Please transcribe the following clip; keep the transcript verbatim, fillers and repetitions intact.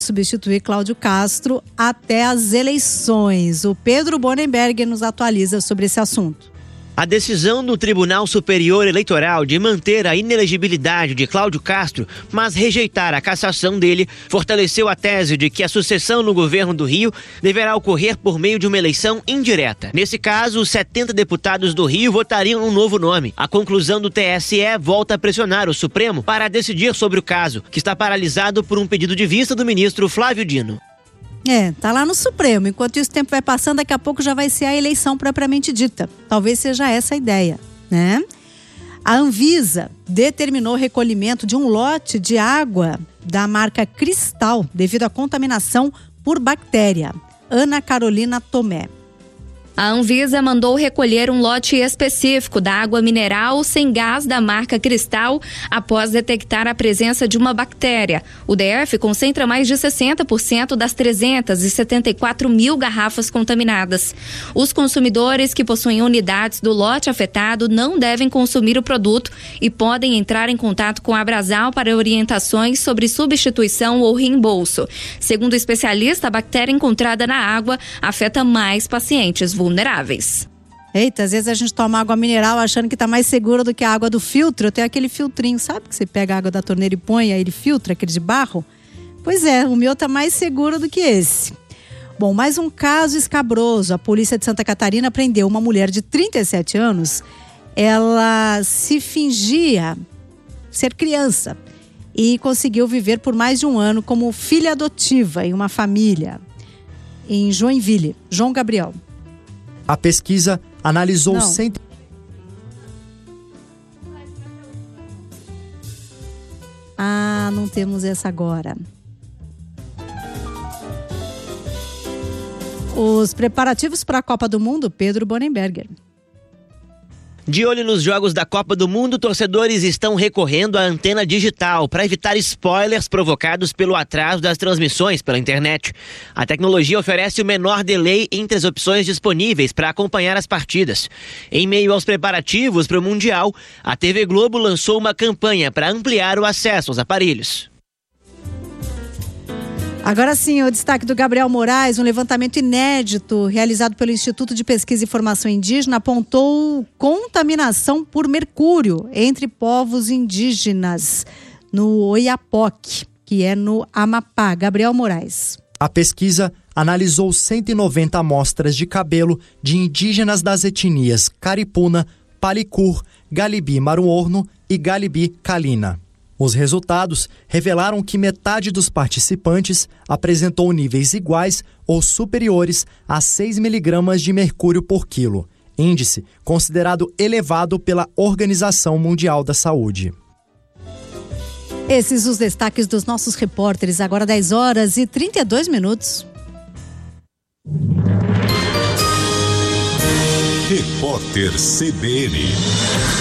substituir Cláudio Castro até as eleições. O Pedro Bonenberger nos atualiza sobre esse assunto. A decisão do Tribunal Superior Eleitoral de manter a inelegibilidade de Cláudio Castro, mas rejeitar a cassação dele, fortaleceu a tese de que a sucessão no governo do Rio deverá ocorrer por meio de uma eleição indireta. Nesse caso, os setenta deputados do Rio votariam um novo nome. A conclusão do T S E volta a pressionar o Supremo para decidir sobre o caso, que está paralisado por um pedido de vista do ministro Flávio Dino. É, tá lá no Supremo. Enquanto isso, o tempo vai passando, daqui a pouco já vai ser a eleição propriamente dita. Talvez seja essa a ideia, né? A Anvisa determinou o recolhimento de um lote de água da marca Cristal devido à contaminação por bactéria. Ana Carolina Tomé. A Anvisa mandou recolher um lote específico da água mineral sem gás da marca Cristal após detectar a presença de uma bactéria. O D F concentra mais de sessenta por cento das trezentas e setenta e quatro mil garrafas contaminadas. Os consumidores que possuem unidades do lote afetado não devem consumir o produto e podem entrar em contato com a Abrasal para orientações sobre substituição ou reembolso. Segundo o especialista, a bactéria encontrada na água afeta mais pacientes vulneráveis. Eita, às vezes a gente toma água mineral achando que tá mais segura do que a água do filtro. Eu tenho aquele filtrinho, sabe? Que você pega a água da torneira e põe, aí ele filtra, aquele de barro. Pois é, o meu tá mais seguro do que esse. Bom, mais um caso escabroso. A polícia de Santa Catarina prendeu uma mulher de trinta e sete anos. Ela se fingia ser criança e conseguiu viver por mais de um ano como filha adotiva em uma família em Joinville. João Gabriel. A pesquisa analisou Não. cento... Ah, não temos essa agora. Os preparativos para a Copa do Mundo, Pedro Bonenberger. De olho nos jogos da Copa do Mundo, torcedores estão recorrendo à antena digital para evitar spoilers provocados pelo atraso das transmissões pela internet. A tecnologia oferece o menor delay entre as opções disponíveis para acompanhar as partidas. Em meio aos preparativos para o Mundial, a T V Globo lançou uma campanha para ampliar o acesso aos aparelhos. Agora sim, o destaque do Gabriel Moraes, um levantamento inédito realizado pelo Instituto de Pesquisa e Formação Indígena apontou contaminação por mercúrio entre povos indígenas no Oiapoque, que é no Amapá. Gabriel Moraes. A pesquisa analisou cento e noventa amostras de cabelo de indígenas das etnias Caripuna, Palicur, Galibi-Maruorno e Galibi-Calina. Os resultados revelaram que metade dos participantes apresentou níveis iguais ou superiores a seis miligramas de mercúrio por quilo, índice considerado elevado pela Organização Mundial da Saúde. Esses os destaques dos nossos repórteres, agora dez horas e trinta e dois minutos. Repórter C B N.